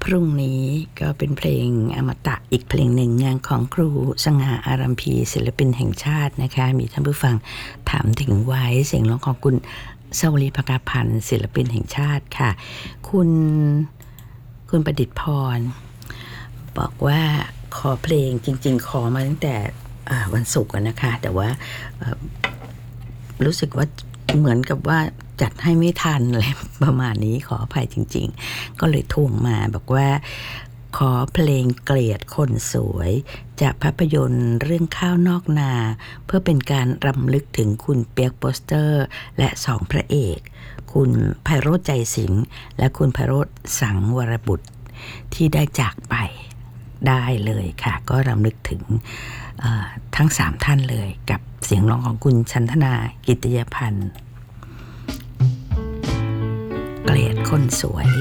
พรุ่งนี้ก็เป็นเพลงอมตะอีกเพลงหนึ่งงานของครูสง่าอารัมพีศิลปินแห่งชาตินะคะมีท่านผู้ฟังถามถึงไว้เสียงร้องของคุณสวรีภกาพันธ์ศิลปินแห่งชาติค่ะคุณประดิษฐ์พรบอกว่าขอเพลงจริงๆขอมาตั้งแต่วันศุกร์นะคะแต่ว่ารู้สึกว่าเหมือนกับว่าจัดให้ไม่ทันอะไรประมาณนี้ขออภัยจริงๆก็เลยทวงมาบอกว่าขอเพลงเกลียดคนสวยจากภาพยนตร์เรื่องข้าวนอกนาเพื่อเป็นการรำลึกถึงคุณเปียกโปสเตอร์และสองพระเอกคุณไพโรจน์ใจสิงห์และคุณไพโรจน์สังวรบุตรที่ได้จากไปได้เลยค่ะก็รำลึกถึงทั้ง3ท่านเลยกับเสียงร้องของคุณชันธนากิตติยพันธ์เกลียดคนสวย